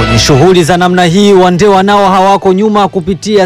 Kwenye shughuli za namna hii Wandewa nao hawako nyuma kupitia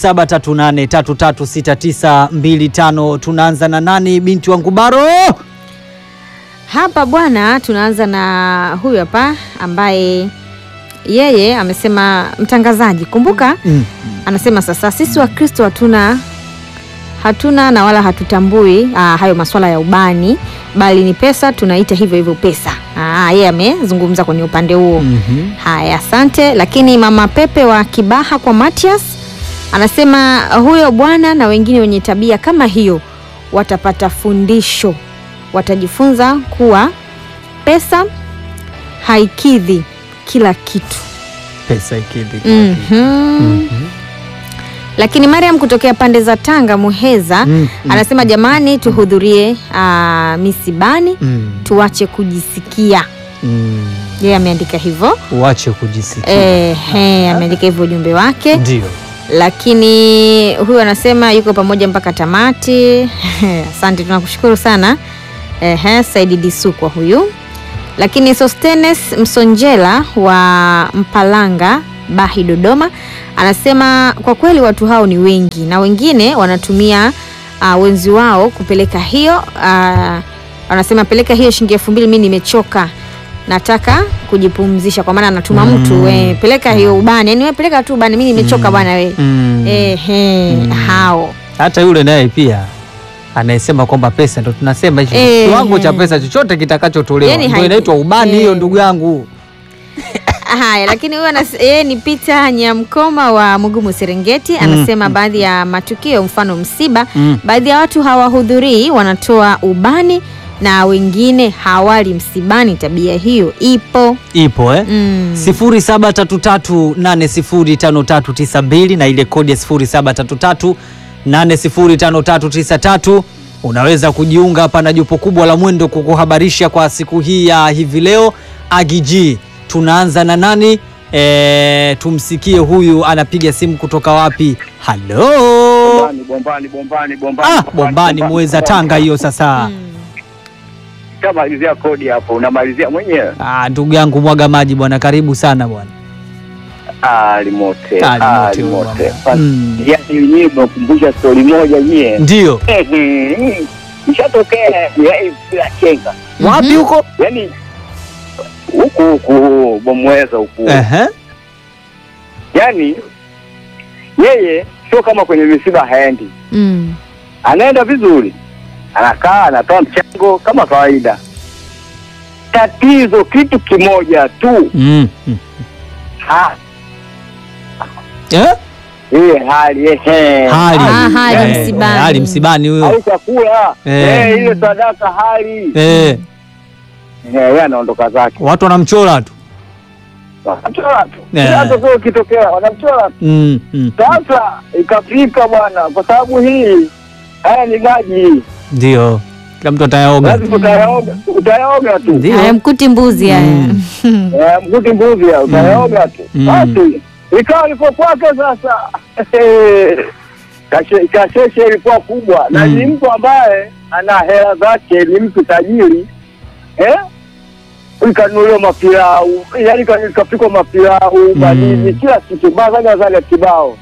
0738336925. Tunaanza na nani binti wangu Baro? Hapa bwana, tunaanza na huyu hapa ambaye yeye amesema, mtangazaji kumbuka, anasema sasa sisi wa Kristo hatuna na wala hatutambui hayo masuala ya ubani, bali ni pesa, tunaita hivyo hivyo pesa. Yeye amezungumza kwenye upande huo. Haya, asante. Lakini mama Pepe wa Kibaha kwa Matias anasema huyo bwana na wengine wenye tabia kama hiyo watapata fundisho, watajifunza kuwa pesa haikidhi kila kitu. Pesa haikidhi kila kitu. Lakini Mariam kutokea pande za Tanga Muheza anasema jamani, tuhudhurie misibani, tuache kujisikia. Yeye ameandika hivyo, Uache kujisikia. Ameandika hivyo ujumbe wake. Ndio. Lakini huyu anasema yuko pamoja mpaka tamati. Asante, tunakushukuru sana. Saidi Disukwa huyu. Lakini Sostenes Msonjela wa Mpalanga Bahi Dodoma anasema kwa kweli watu hao ni wengi na wengine wanatumia wenzi wao kupeleka hiyo. Anasema peleka hiyo shilingi 2000, mimi nimechoka, nataka kujipumzisha. Kwa maana anatuma mtu peleka hiyo ubani, yani wewe peleka tu ubani, mimi nimechoka bwana wewe. Hao Hata yule naye pia anayesema kwamba pesa ndo tunasema hicho kiwango cha pesa chochote kitakachotolewa ndio inaitwa ubani hiyo, ndugu yangu. Haya, lakini huyu yeye ni Peter Nyamkoma wa Mugumu Serengeti anasema baadhi ya matukio, mfano msiba, baadhi ya watu hawahudhurii, wanatoa ubani na wengine hawali msibani. Tabia hiyo ipo 0733805392 na ile kodi ya 0733805393. Unaweza kujiunga hapa na jopo kubwa la Mwendo kukuhabarisha kwa siku hii ya hivi leo. Agiji, tunaanza na nani? Tumsikie huyu anapiga simu kutoka wapi? Halo. Bombani Muheza Tanga hiyo sasa. Malizia kodi hapo, unamalizia mwenyewe. Ndugu yangu mwaga maji bwana, karibu sana bwana. Limote. Yaani nyinyi mnakumbusha story moja nyie. Ndio. Ishatokea bila chenga. Wapi huko? Yaani huku Bomweza huku. Yaani yeye sio kama kwenye misiba haendi. Anaenda vizuri. Anakaa, anatoa mchango kama kawaida. Tatizo kitu kimoja tu. Hali msibani huyo. Hali chakula. Ile sadaka hali. Yeye anaondoka zake. Watu wanamchora tu. Ndio kitokea wanamchora. Sasa ikafika bwana, kwa sababu hii haya ni maji. Ndio. Kila mtu atayaoga. Utayaoga tu. Hayamkuti mbuzi haya. Mkuti mbuzi haya, utayaoga tu. Basi ikawa liko kwake sasa. Kasheshe ilikuwa kubwa na ni mtu ambaye ana hela zake, ni mtu tajiri. Ikanunuliwa mapilau, yani kapikwa mapilau, badini, kila kitu, bazaga kibao.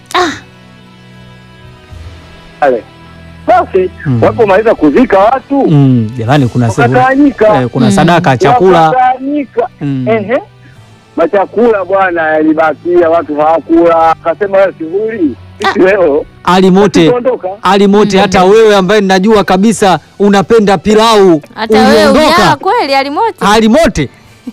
Basi walipomaliza kuzika watu, jamani, kuna sadaka chakula. Machakula bwana yalibakia, watu hawakula. Akasema wewe kivuli, sisi leo Alimote, hata wewe ambaye ninajua kabisa unapenda pilau, hata wewe unyaa kweli Alimote.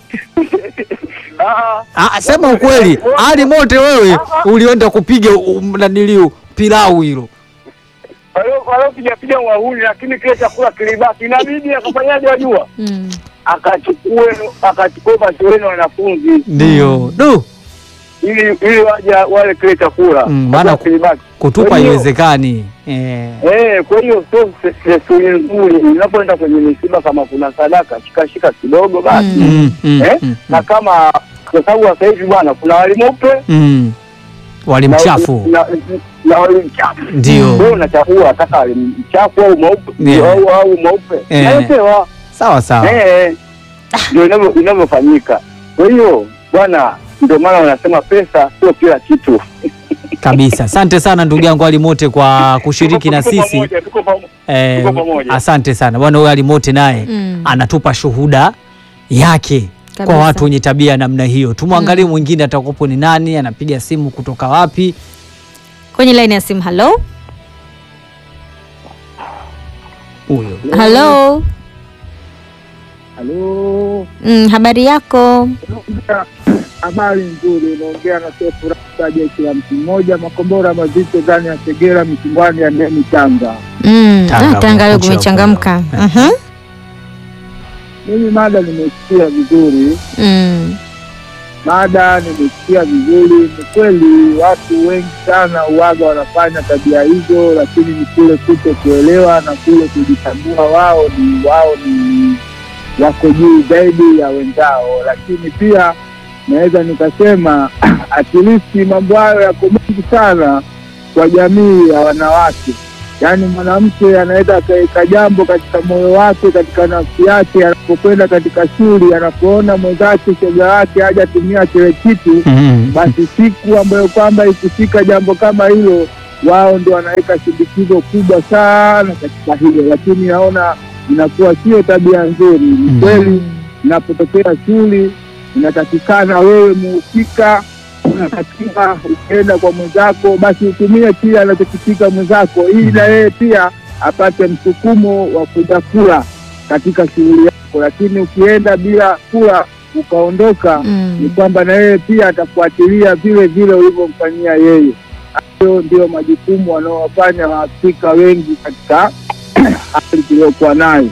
Sema ukweli, Alimote wewe ulienda kupiga naniliu pilau hilo. Wale piga wahuni, lakini kile chakula kilibaki. Inabidi akafanyaje wajua? Akachukua mashuleni wanafunzi. Ndio. Ili waje wale kile chakula. Maana kutupa haiwezekani. Kwa hiyo sio nzuri. Unapoenda kwenye misiba, kama kuna sadaka shika kidogo basi. Na kama kwa sababu sasa hivi bwana kuna walimeupe, walimchafu. Na walimchafu. Ndio. Wewe unachagua nataka walimchafu au mweupe au mweupe. Sawa. Sawa. Ndio inavyofanyika. Kwa hiyo bwana, ndio maana wanasema pesa sio kila kitu. Kabisa. Asante sana ndugu yangu Ali Mote kwa kushiriki na sisi. Tuko pamoja. Asante sana bwana. Huyo Ali Mote naye anatupa shuhuda yake Kabisa. kwa watu wenye tabia namna hiyo. Tumwangalie mwingine atakopo ni nani, anapiga simu kutoka wapi? Kwenye line ya simu. Hello. Huyo. Hello. Halo. Habari yako? Habari nzuri, unaongea na Sefu Rastaje kila mtu mmoja, makombora mazito ndani ya Segera, Mkingwani ya ndani Tanga. Tanga leo kumechangamka. Mimi mada nimesikia vizuri. Mada nimesikia vizuri. Ni kweli watu wengi sana uwaga wanafanya tabia hizo, lakini ni kule kuto kuelewa na kule kujitambua wao ni wako juu zaidi ya wenzao. Lakini pia naweza nikasema at least mambo hayo yako mengi sana kwa jamii ya wanawake. Yaani mwanamke anaweza akaweka jambo katika moyo wake, katika nafsi yake, anapokwenda katika shule, anapoona mwenzake shoga wake haja tumia kile kitu, basi siku ambayo kwamba ikifika jambo kama hilo, wao ndio wanaweka shindikizo kubwa sana katika hilo. Lakini naona inakuwa sio tabia nzuri. Ni kweli inapotokea shule inatakikana wewe muhusika, unatakiwa ukienda kwa mwenzako basi utumie kile anachokifika mwenzako, ili na yeye pia apate msukumo wa kuja kula katika shughuli yako. Lakini ukienda bila kula ukaondoka, ni kwamba na yeye pia atafuatilia vile vile ulivyomfanyia yeye. Hayo ndio majukumu wanaowafanya Waafrika wengi katika hali tuliyokuwa nayo.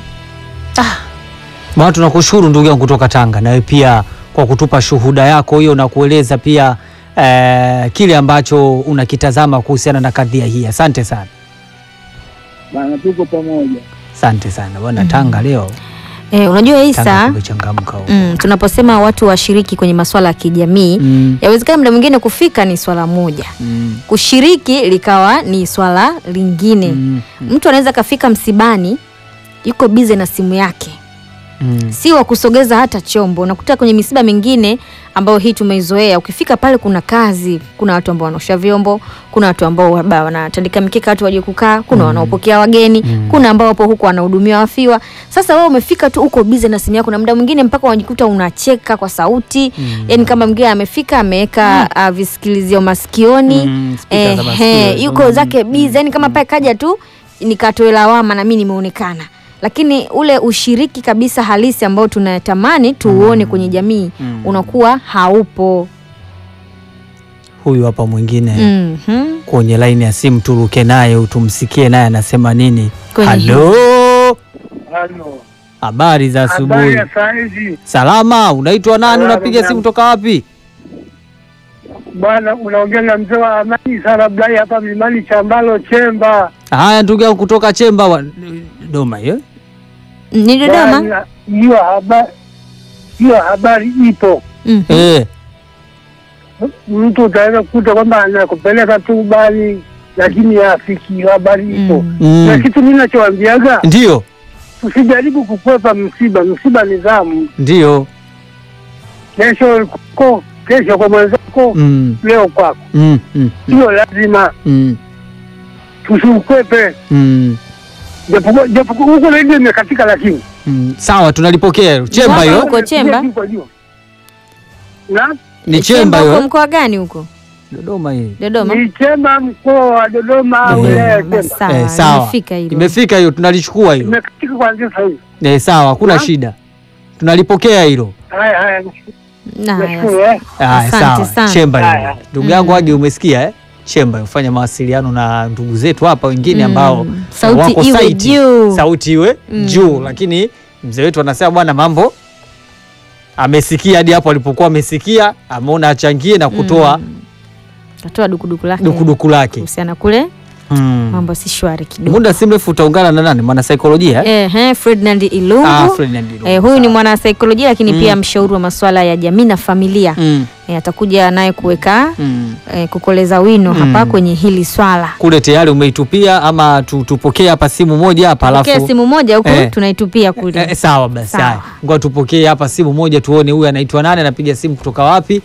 Bwana, tunakushukuru ndugu yangu kutoka Tanga, nawe pia kwa kutupa shuhuda yako hiyo na kueleza pia kile ambacho unakitazama kuhusiana na kadhia hii. Asante sana bwana, tuko pamoja. Asante sana bwana. Tanga leo unajua Isa, kumechangamka. Tunaposema watu washiriki kwenye masuala ya kijamii, yawezekana muda mwingine kufika ni swala moja, kushiriki likawa ni swala lingine. Mtu anaweza kafika msibani yuko busy na simu yake, si wa kusogeza hata chombo. Unakuta kwenye misiba mingine ambayo hii tumeizoea, ukifika pale kuna kazi, kuna watu ambao wanaosha vyombo, kuna watu ambao wanatandika mikeka watu waje kukaa, kuna wanaopokea wageni, kuna ambao wapo huko wanahudumia wafiwa. Sasa wewe umefika tu uko busy na simu yako, na muda mwingine mpaka unajikuta unacheka kwa sauti. Yaani kama mwingine amefika ameweka visikilizio masikioni, yuko zake busy, yani kama pale kaja tu nikatoe lawama na mimi nimeonekana. Lakini ule ushiriki kabisa halisi ambao tunatamani tuuone kwenye jamii unakuwa haupo. Huyu hapa mwingine kwenye line ya simu, turuke naye utumsikie naye anasema nini. Halo. Habari za asubuhi. Salama. Unaitwa nani? Unapiga simu toka wapi? Bwana, unaongea na mzee wa Amani Sarablai hapa Mlimani Chambalo Chemba. Haya ndugu yangu kutoka Chemba Dodoma hiyo. Ni Dodoma? Hiyo habari ipo. Mtu utaweza kukuta kwamba anakupeleka tu bali, lakini afiki habari ipo. Na kitu mimi ninachowaambiaga, ndio usijaribu kukwepa msiba. Msiba ni dhamu. Ndio. Kesho kwa mwenzako, leo kwako. Sio lazima. Tusikwepe. Japo huko ndio imekatika, lakini sawa, tunalipokea. Chemba hiyo. Huko Chemba. Na ni Chemba hiyo. Mkoa gani huko? Dodoma hii. Dodoma. Ni Chemba, mkoa wa Dodoma, wilaya ya Chemba. Sawa. Imefika hiyo, tunalichukua hiyo. Imekatika kuanzia sasa hivi. Sawa, hakuna shida. Tunalipokea hilo. Haya. Sawa. Chemba hiyo. Ndugu yangu Haji, umesikia Chemba ufanya mawasiliano na ndugu zetu hapa wengine ambao sauti iwe juu. Sauti iwe juu, lakini mzee wetu anasema bwana, mambo amesikia hadi hapo alipokuwa amesikia, ameona achangie na kutoa dukuduku lake kuhusiana kule. Mambo si shwari kidogo. Muda si mrefu utaungana na nani? Mwana saikolojia Ferdinand Ilungu. Huyu ni mwana saikolojia lakini pia mshauri wa masuala ya jamii na familia. Atakuja naye kuweka kukoleza wino hapa kwenye hili swala. Kule tayari umeitupia ama tupokee hapa simu moja hapa, alafu tupokee simu moja huko tunaitupia kule. Sawa basi. Ngoja tupokee hapa simu moja tuone huyu anaitwa nani, anapiga simu kutoka wapi,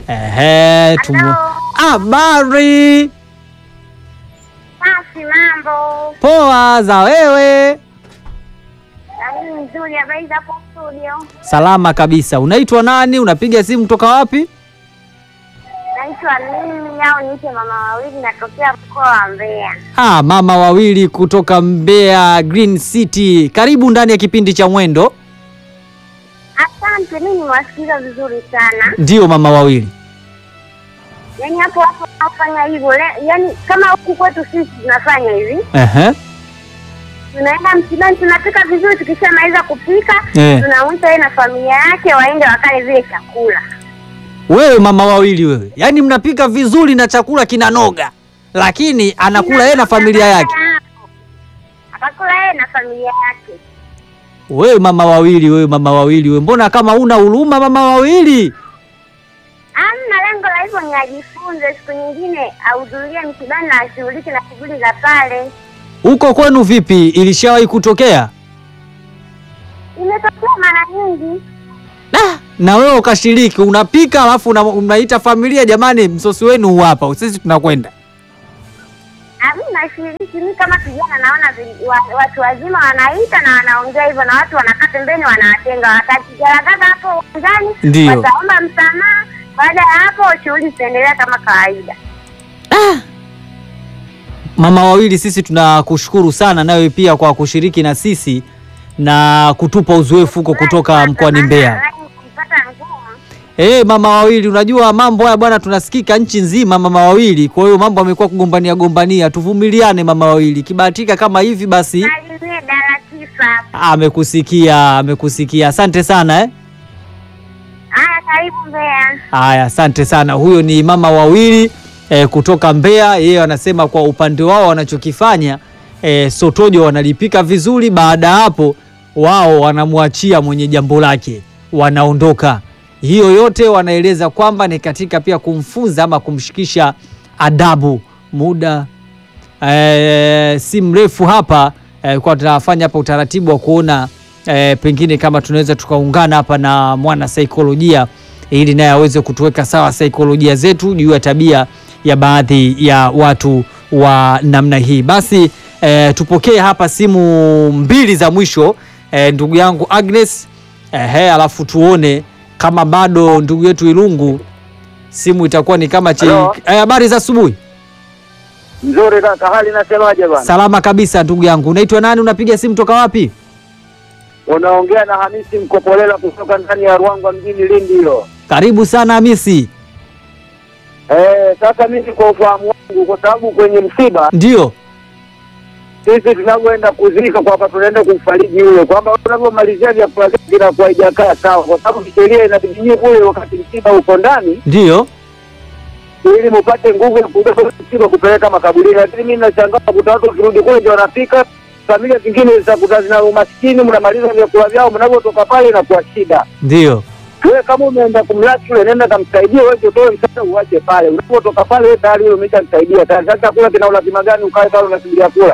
Habari. Basi mambo. Poa, za wewe? Nzuri, habari za hapo studio? Salama kabisa. Unaitwa nani? Unapiga simu kutoka wapi? Naitwa mimi au niite mama wawili, natokea mkoa wa Mbeya. Mama wawili kutoka Mbeya Green City. Karibu ndani ya kipindi cha Mwendo. Asante, mimi niwasikiliza vizuri sana. Ndio mama wawili. Yaani hapo nafanya hivyo. Yaani kama huku kwetu sisi tunafanya hivi. Tunaenda msibani, tunapika vizuri, tukishamaliza kupika, tunamuita yeye na familia yake waende wakale vile chakula. Wewe mama wawili wewe. Yaani mnapika vizuri na chakula kinanoga. Lakini anakula yeye na familia yake. Anakula yeye na familia yake. Wewe mama wawili wewe. Mbona kama una huruma mama wawili? Hamna, lengo la hivyo ni ajifunze, siku nyingine ahudhurie msibani na ashughulike na shughuli za pale. Huko kwenu vipi? Ilishawahi kutokea? Imetokea mara nyingi. Na wewe ukashiriki, unapika alafu unaita familia, jamani msosi wenu huu hapa, sisi tunakwenda. Hamna shiriki, mimi kama kijana naona watu wazima wanaita na wanaongea hivyo na watu wanakaa pembeni wanawatenga, watajigaragaza hapo uwanjani, wataomba msamaha, baada ya hapo shughuli zitaendelea kama kawaida. Mama wawili, sisi tunakushukuru sana nawe pia kwa kushiriki na sisi na kutupa uzoefu huko kutoka mkoani Mbeya. Mama wawili, unajua mambo haya bwana tunasikika nchi nzima mama wawili. Kwa hiyo mambo yamekuwa kugombania. Tuvumiliane mama wawili. Kibahatika kama hivi basi. Amekusikia. Asante sana Haya, karibu Mbeya. Haya, asante sana. Huyo ni mama wawili kutoka Mbeya. Yeye anasema kwa upande wao wanachokifanya sotojo wanalipika vizuri, baada hapo wao wanamwachia mwenye jambo lake, wanaondoka. Hiyo yote wanaeleza kwamba ni katika pia kumfunza ama kumshikisha adabu. Muda si mrefu hapa kwa tunafanya hapa utaratibu wa kuona pengine kama tunaweza tukaungana hapa na mwana saikolojia ili naye aweze kutuweka sawa saikolojia zetu juu ya tabia ya baadhi ya watu wa namna hii. Basi tupokee hapa simu mbili za mwisho, ndugu yangu Agnes, alafu tuone kama bado ndugu yetu Ilungu simu itakuwa ni kama habari za asubuhi. Nzuri kaka, hali nasemaje bwana? Salama kabisa ndugu yangu. Unaitwa nani? Unapiga simu toka wapi? Unaongea na Hamisi Mkopolela kutoka ndani ya Ruangwa mjini Lindi hilo. Karibu sana Hamisi. Sasa mimi kwa ufahamu wangu, kwa sababu kwenye msiba ndio sisi tunapoenda kuzika kwamba tunaenda kumfariji yule, kwamba tunapomalizia vyakula vile kwa haijakaa sawa, kwa sababu sheria inabidi kule wakati msiba uko ndani ndio ili mpate nguvu ya kubeba msiba kupeleka makaburini. Lakini mimi nashangaa kuta watu kirudi kule ndio wanapika, familia zingine zitakuta zina umaskini, mnamaliza vyakula vyao, mnapotoka pale na kwa shida. Ndio wewe kama umeenda kumlaki yule, nenda kumsaidia wewe, utoe msaada uache pale. Unapotoka pale wewe tayari yule umeshamsaidia. Sasa chakula kina ulazima gani ukae pale unasubiria kula?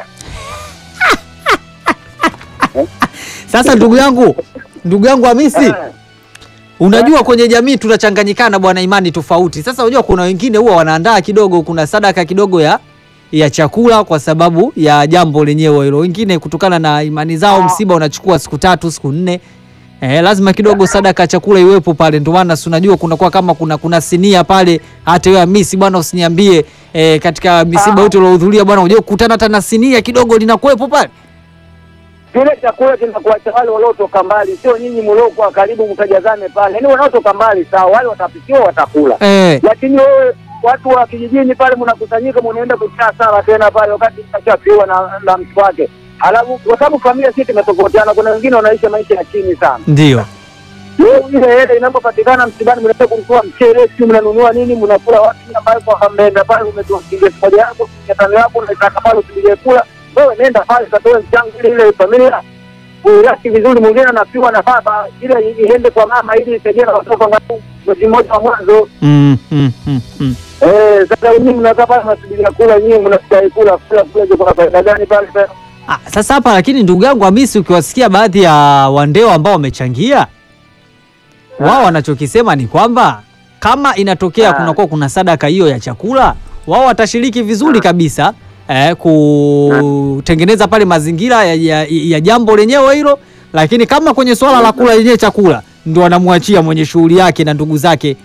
Sasa ndugu yangu Hamisi, unajua kwenye jamii tunachanganyikana bwana, imani tofauti. Sasa unajua kuna wengine huwa wanaandaa kidogo, kuna sadaka kidogo ya chakula kwa sababu ya jambo lenyewe hilo. Wengine kutokana na imani zao msiba unachukua siku 3 siku 4. Lazima kidogo sadaka chakula iwepo pale. Ndio maana unajua kunakuwa kama kuna sinia pale. Hata wewe Hamisi bwana usiniambie katika misiba yote uliohudhuria bwana unajua kukutana hata na sinia kidogo linakuwepo pale. Kile chakula kinakuwa cha wale waliotoka mbali, sio nyinyi mliokuwa karibu mkajazane pale. Yaani wanaotoka mbali sawa, wale watapikiwa watakula. Lakini wewe watu wa kijijini pale mnakusanyika mnaenda kukaa sala tena pale wakati mtachapiwa na mtu wake. Alafu kwa sababu familia sisi tumetofautiana, kuna wengine wanaishi maisha ya chini sana. Ndio. Ile ile inapopatikana msibani mnataka kumtoa mchele, si mnanunua nini, mnakula watu ambao kwa hamenda pale umetoa shilingi 1000 yako, 500 yako unataka pale usije kula. Wewe nenda pale katoe mchango ile familia. Uilaki vizuri, mwingine anapiwa na baba ile iende kwa mama ili isaidie na watoto wangu mwezi mmoja wa mwanzo. Sasa nyinyi mnakaa pale mnasubiria kula, nyinyi mnastahili kula kwa faida gani pale tena? Sasa hapa lakini ndugu yangu Hamisi, ukiwasikia baadhi ya wandeo ambao wamechangia, wao wanachokisema ni kwamba kama inatokea kuna sadaka hiyo ya chakula, wao watashiriki vizuri kabisa kutengeneza pale mazingira ya jambo lenyewe hilo. Lakini kama kwenye swala la kula yenyewe chakula, ndio wanamwachia mwenye shughuli yake na ndugu zake.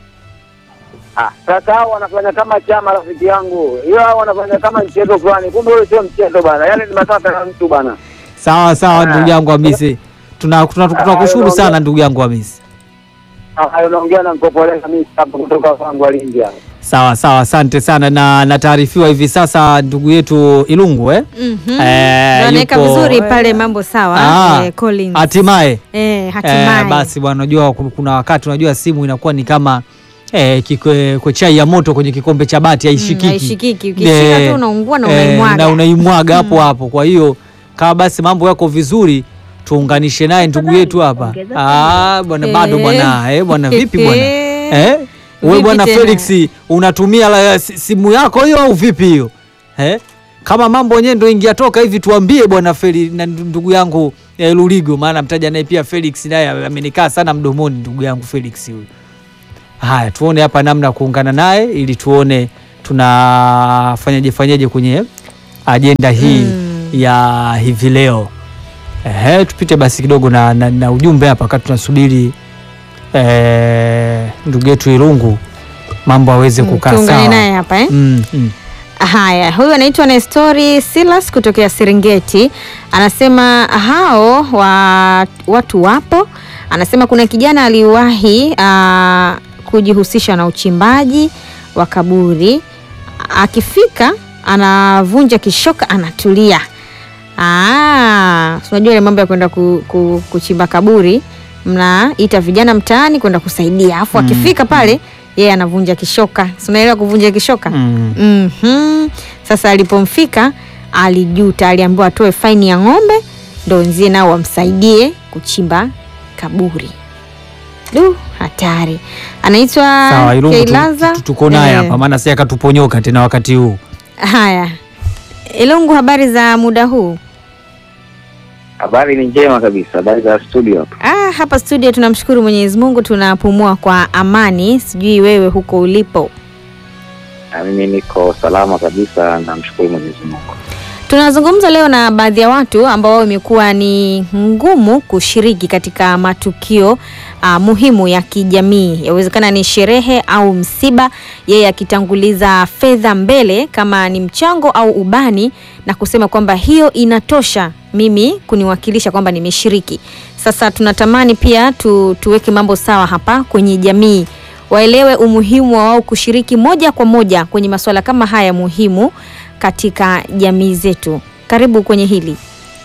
Sasa hao wanafanya kama chama, rafiki yangu. Hiyo hao wanafanya kama mchezo fulani. Kumbe wewe sio mchezo bana. Yaani ni matata ya mtu bana. Sawa ndugu yangu Hamisi. Tunakushukuru sana ndugu yangu Hamisi. Hayo naongea na mkopoleka mimi hapa kutoka kwangu Alindia. Sawa, asante sana. Na taarifiwa hivi sasa ndugu yetu Ilungu Anaweka vizuri pale mambo sawa. Collins. Hatimaye. Hatimaye. Basi bwana, unajua kuna wakati unajua simu inakuwa ni kama kwa chai ya moto kwenye kikombe cha bati, haishikiki. Haishikiki. Ukishika tu unaungua na unaimwaga. Na unaimwaga hapo. Kwa hiyo kama basi mambo yako vizuri, tuunganishe naye ndugu yetu hapa. Bwana bado bwana. Bwana vipi bwana? Wewe bwana Felix unatumia simu yako hiyo au vipi hiyo? Kama mambo yenyewe ndio ingia toka hivi tuambie bwana Felix na ndugu yangu Luligo, maana mtaja naye pia Felix naye amenikaa sana mdomoni ndugu yangu Felix huyo. Haya, tuone hapa namna kuungana naye ili tuone tunafanyaje kwenye ajenda hii ya hivi leo. Tupite basi kidogo na ujumbe hapa wakati tunasubiri ndugu yetu Ilungu mambo aweze kukaa sawa. Tuungane naye hapa Haya, huyu anaitwa Nestori Silas kutokea Serengeti. Anasema hao watu wapo. Anasema kuna kijana aliwahi kujihusisha na uchimbaji wa kaburi. Akifika anavunja kishoka, anatulia. Unajua ile mambo ya kwenda kuchimba kaburi, mnaita vijana mtaani kwenda kusaidia. Alafu akifika pale yeye anavunja kishoka. Unaelewa kuvunja kishoka? Sasa alipomfika alijuta, aliambiwa atoe faini ya ng'ombe ndio wenzie nao wamsaidie kuchimba kaburi. Hatari. Anaitwa Keilaza. Tuko naye hapa maana sasa akatuponyoka tena wakati huu. Haya. Ilungu, habari za muda huu? Habari ni njema kabisa. Habari za studio hapa? Hapa studio tunamshukuru Mwenyezi Mungu, tunapumua kwa amani. Sijui wewe huko ulipo? Mimi niko salama kabisa, namshukuru Mwenyezi Mungu. Tunazungumza leo na baadhi ya watu ambao imekuwa ni ngumu kushiriki katika matukio muhimu ya kijamii. Yawezekana ni sherehe au msiba, yeye akitanguliza fedha mbele kama ni mchango au ubani na kusema kwamba hiyo inatosha mimi kuniwakilisha kwamba nimeshiriki. Sasa tunatamani pia tuweke mambo sawa hapa kwenye jamii. Waelewe umuhimu wa wao kushiriki moja kwa moja kwenye masuala kama haya muhimu katika jamii zetu. Karibu kwenye hili.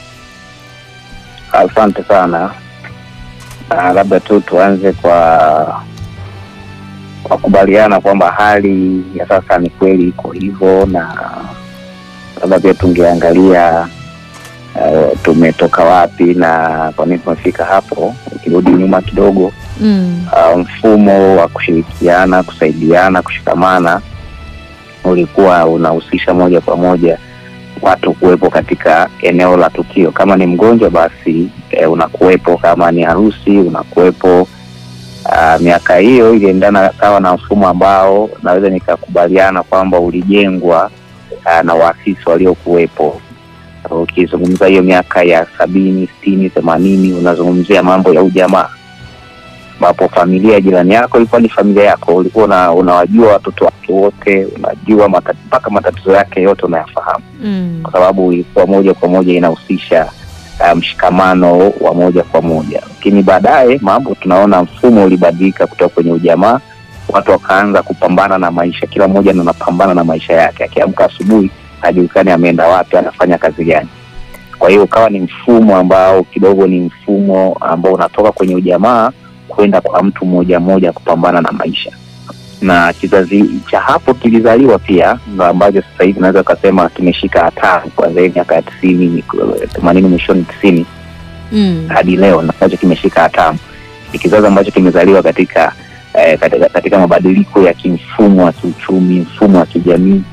Asante sana. Labda tu tuanze kwa kubaliana kwamba hali ya sasa ni kweli iko hivyo, na labda pia tungeangalia tumetoka wapi na kwa nini tumefika hapo. Ukirudi nyuma kidogo, mfumo wa kushirikiana, kusaidiana, kushikamana ulikuwa unahusisha moja kwa moja watu kuwepo katika eneo la tukio. Kama ni mgonjwa basi unakuwepo, kama ni harusi unakuwepo. Miaka hiyo iliendana sawa na mfumo ambao naweza nikakubaliana kwamba ulijengwa na waasisi waliokuwepo. Ukizungumza hiyo miaka ya 70, 60, 80 unazungumzia mambo ya ujamaa, ambapo familia jirani yako ilikuwa ni familia yako. Ulikuwa unawajua watoto wake wote, unajua mpaka matatizo yake yote unayafahamu. Kwa sababu ilikuwa moja kwa moja inahusisha mshikamano wa moja kwa moja. Lakini baadaye mambo tunaona mfumo ulibadilika kutoka kwenye ujamaa, watu wakaanza kupambana na maisha, kila mmoja anapambana na maisha yake. Akiamka asubuhi hajulikani ameenda wapi, anafanya kazi gani. Kwa hiyo ukawa ni mfumo ambao kidogo ni mfumo ambao unatoka kwenye ujamaa kwenda kwa mtu mmoja mmoja kupambana na maisha. Na kizazi cha hapo kilizaliwa pia, ambacho sasa hivi naweza kusema kimeshika hatamu kuanzia miaka ya 90, 80, mwishoni 90 hadi leo, na ambacho kimeshika hatamu. Ni kizazi ambacho kimezaliwa katika mabadiliko ya kimfumo wa kiuchumi, mfumo wa kijamii,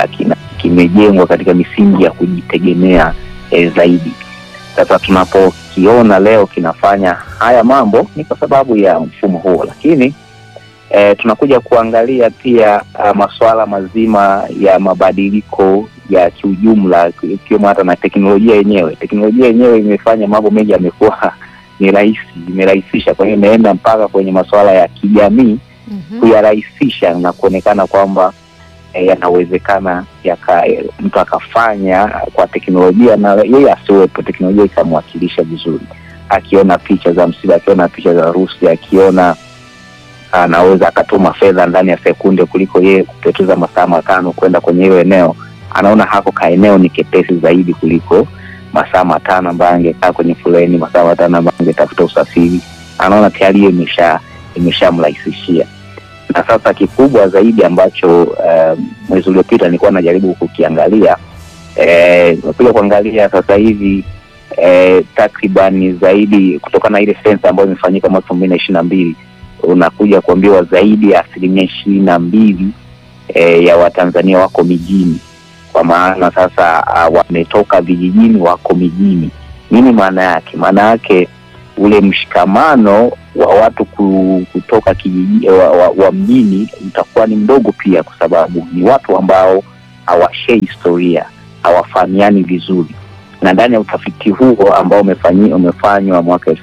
kimejengwa katika misingi ya kujitegemea zaidi. Sasa unakiona leo kinafanya haya mambo ni kwa sababu ya mfumo huo. Lakini tunakuja kuangalia pia masuala mazima ya mabadiliko ya kiujumla, ikiwemo hata na teknolojia yenyewe. Teknolojia yenyewe imefanya mambo mengi yamekuwa ni rahisi, imerahisisha. Kwa hiyo imeenda mpaka kwenye masuala ya kijamii kuyarahisisha na kuonekana kwamba yanawezekana mtu akafanya kwa teknolojia na yeye asiwepo, teknolojia ikamwakilisha vizuri. Akiona picha za msiba, akiona picha za harusi, akiona anaweza akatuma fedha ndani ya sekunde kuliko yeye kupoteza masaa 5 kwenda kwenye hilo eneo. Anaona hako ka eneo ni kepesi zaidi kuliko masaa 5 ambayo angekaa kwenye foleni, masaa 5 ambayo angetafuta usafiri. Anaona tayari imeshamrahisishia. Na sasa kikubwa zaidi ambacho mwezi uliopita nilikuwa najaribu kukiangalia, nakuja kuangalia sasa hivi takriban zaidi kutokana na ile sensa ambayo imefanyika mwaka 2022, unakuja kuambiwa zaidi ya 22% ya Watanzania wako mijini. Kwa maana sasa wametoka vijijini wako mijini. Nini maana yake? Maana yake ule mshikamano wa watu kutoka kijiji wa mjini utakuwa ni mdogo pia, kwa sababu ni watu ambao hawashare historia, hawafahamiani vizuri. Na ndani ya utafiti huo ambao umefanywa mwaka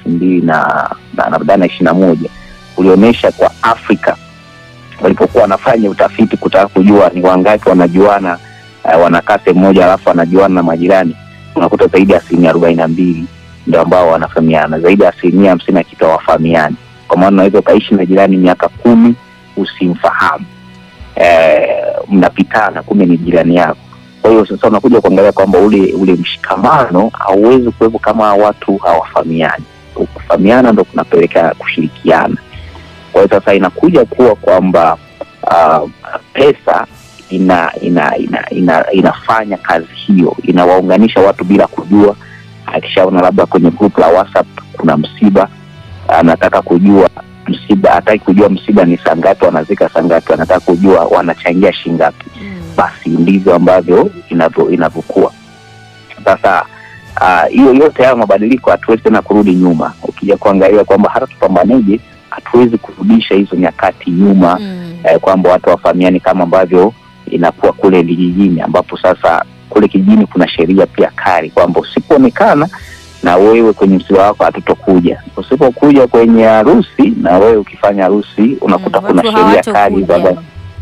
2021 ulionyesha kwa Afrika, walipokuwa wanafanya utafiti kutaka kujua ni wangapi wanajuana, wanakaa sehemu moja alafu wanajuana na majirani, unakuta zaidi ya 42% ndio ambao wanafahamiana, zaidi ya 50% kitu hawafahamiani. Kwa maana unaweza kaishi na jirani miaka 10 usimfahamu, mnapitana kumbe ni jirani yako. Kwa hiyo sasa unakuja kuangalia kwamba ule mshikamano hauwezi kuwepo kama watu hawafahamiani. Kufahamiana ndio kunapeleka kushirikiana. Kwa hiyo sasa inakuja kuwa kwamba pesa inafanya kazi hiyo, inawaunganisha watu bila kujua. Akishaona labda kwenye group la WhatsApp kuna msiba, anataka kujua msiba, hataki kujua msiba ni saa ngapi, wanazika saa ngapi, anataka kujua wanachangia shilingi ngapi. Basi ndivyo ambavyo inavyokuwa. Sasa hiyo yote haya mabadiliko hatuwezi tena kurudi nyuma. Ukija kuangalia kwamba hata tupambaneje, hatuwezi kurudisha hizo nyakati nyuma, kwamba watu wafahamiani kama ambavyo inakuwa kule vijijini, ambapo sasa kule kijijini kuna sheria pia kali kwamba usipoonekana na wewe kwenye msiba wako hatutokuja. Usipokuja kwenye harusi, na wewe ukifanya harusi unakuta kuna sheria kali baba.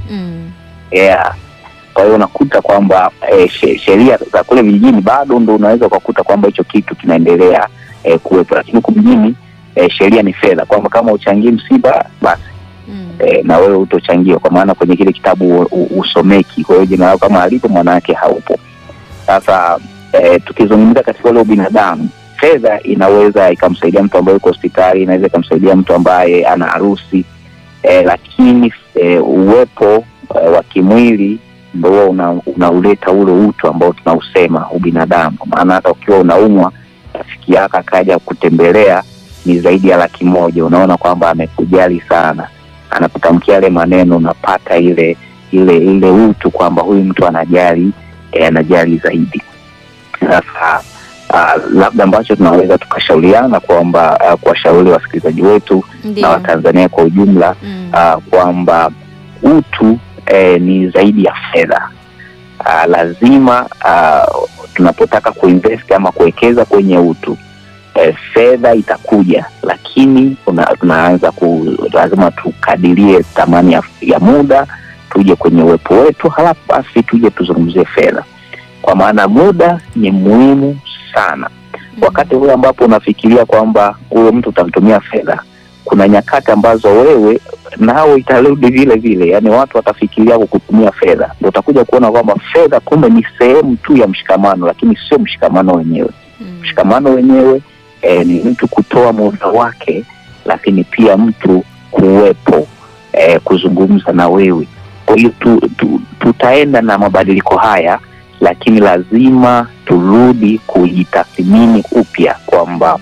Kwa hiyo unakuta kwamba sheria za kule vijijini bado ndo unaweza kukuta kwamba hicho kitu kinaendelea kuwepo. Lakini huko mjini sheria ni fedha, kwamba kama uchangie msiba basi na wewe utochangiwa, kwa maana kwenye kile kitabu usomeki. Kwa hiyo jina lako kama alipo mwanake haupo. Sasa tukizungumza katika ule binadamu, fedha inaweza ikamsaidia mtu ambaye yuko hospitali, inaweza ikamsaidia mtu ambaye ana harusi, lakini uwepo wa kimwili ndio unauleta ule utu ambao tunausema ubinadamu. Maana hata ukiwa unaumwa, rafiki yako akaja kutembelea ni zaidi ya 100,000, unaona kwamba amekujali sana, anakutamkia yale maneno, unapata ile utu kwamba huyu mtu anajali zaidi. Sasa labda ambacho tunaweza tukashauriana kwamba kuwashauri wasikilizaji wetu na Watanzania kwa ujumla, kwamba utu ni zaidi ya fedha. Lazima tunapotaka kuinvest ama kuwekeza kwenye utu, fedha itakuja, lakini tunaanza lazima tukadirie thamani ya muda, tuje kwenye uwepo wetu, halafu basi tuje tuzungumzie fedha. Kwa maana muda ni muhimu sana. Wakati ule ambapo unafikiria kwamba huyo mtu utamtumia fedha, kuna nyakati ambazo wewe nao itarudi vile vile, yani watu watafikiria kukutumia fedha. Ndio utakuja kuona kwamba fedha kumbe ni sehemu tu ya mshikamano, lakini sio mshikamano wenyewe. Mshikamano wenyewe ni mtu kutoa muda wake, lakini pia mtu kuwepo kuzungumza na wewe. Kwa hiyo tutaenda na mabadiliko haya, lakini lazima turudi kujitathmini upya kwamba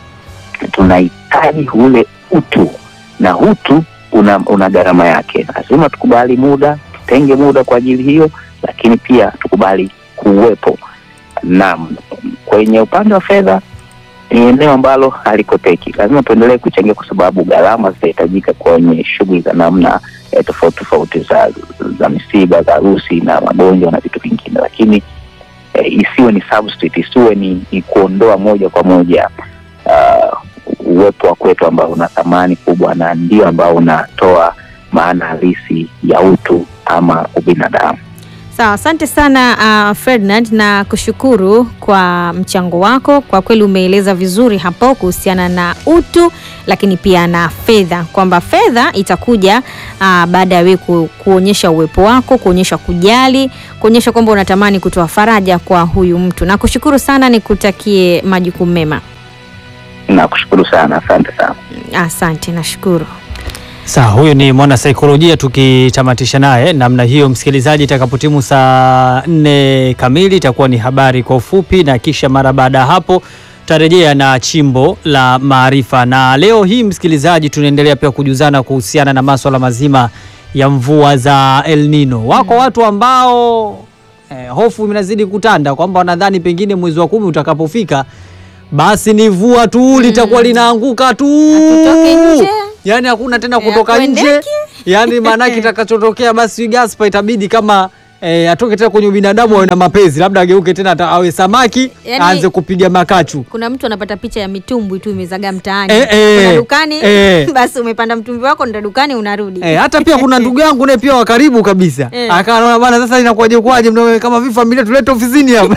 tunahitaji ule utu, na utu una gharama yake. Lazima tukubali muda, tutenge muda kwa ajili hiyo, lakini pia tukubali kuwepo. Na kwenye upande wa fedha, ni eneo ambalo halikopeki. Lazima tuendelee kuchangia kwa sababu gharama zitahitajika kwenye shughuli za namna tofauti za misiba, za harusi na magonjwa na vitu vingine, lakini isiwe ni substitute, isiwe ni kuondoa moja kwa moja uwepo wa kwetu ambao una thamani kubwa na ndio ambao unatoa maana halisi ya utu ama ubinadamu. Sawa, asante sana Ferdinand, na kushukuru kwa mchango wako. Kwa kweli umeeleza vizuri hapo kuhusiana na utu, lakini pia na fedha, kwamba fedha itakuja baada ya wewe kuonyesha uwepo wako, kuonyesha kujali, kuonyesha kwamba unatamani kutoa faraja kwa huyu mtu. Na kushukuru sana, nikutakie majukumu mema. Na kushukuru sana, asante sana. Asante, nashukuru. Sawa, huyu ni mwana saikolojia, tukitamatisha naye namna hiyo. Msikilizaji, itakapotimu saa 4 kamili itakuwa ni habari kwa ufupi, na kisha mara baada ya hapo tutarejea na chimbo la maarifa. Na leo hii msikilizaji, tunaendelea pia kujuzana kuhusiana na masuala mazima ya mvua za El Nino. Wako watu ambao hofu inazidi kutanda kwamba wanadhani pengine mwezi wa 10 utakapofika basi ni mvua tu litakuwa linaanguka tu. Yaani hakuna tena kutoka nje. Yaani maana kitakachotokea basi Gaspar itabidi kama atoke tena kwenye binadamu awe na mapenzi, labda ageuke tena awe samaki, yani, aanze kupiga makachu. Kuna mtu anapata picha ya mitumbwi tu imezaga mtaani. Kuna dukani basi umepanda mtumbwi wako ndio dukani unarudi. Hata pia kuna ndugu yangu naye pia wa karibu kabisa. Akaona bwana sasa inakuwaje kwaje kama vipi familia tulete ofisini hapa.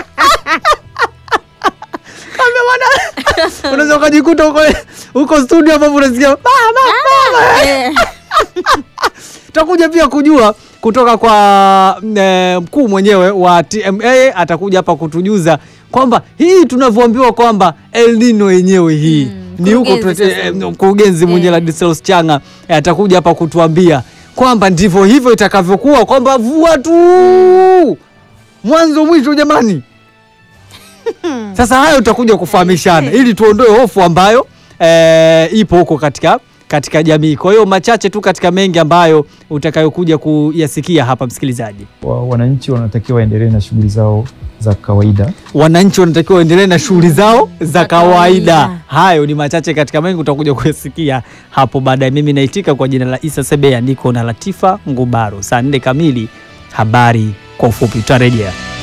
Unaweza kujikuta huko studio hapo unasikia mama. Tutakuja pia kujua kutoka kwa mkuu mwenyewe wa TMA, atakuja hapa kutujuza kwamba hii tunavyoambiwa kwamba El Nino yenyewe hii ni huko mkurugenzi mwenyewe Ladislas Changa atakuja hapa kutuambia kwamba ndivyo hivyo itakavyokuwa, kwamba mvua tu mwanzo mwisho jamani. Sasa hayo tutakuja kufahamishana ili tuondoe hofu ambayo ipo huko katika jamii. Kwa hiyo machache tu katika mengi ambayo utakayokuja kuyasikia hapa msikilizaji. Wananchi wanatakiwa waendelee na shughuli zao za kawaida. Wananchi wanatakiwa waendelee na shughuli zao za kawaida. Hayo ni machache katika mengi utakuja kuyasikia hapo baadaye. Mimi naitika kwa jina la Isa Sebea, niko na Latifa Ngubaro. Saa 4 kamili habari kwa ufupi tutarejea.